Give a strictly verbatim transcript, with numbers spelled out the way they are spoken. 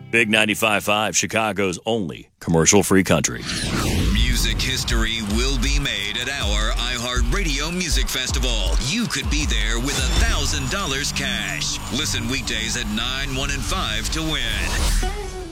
Big ninety-five point five, Chicago's only commercial-free country. Music history will be made at our iHeartRadio Music Festival. You could be there with one thousand dollars cash. Listen weekdays at nine, one, and five to win.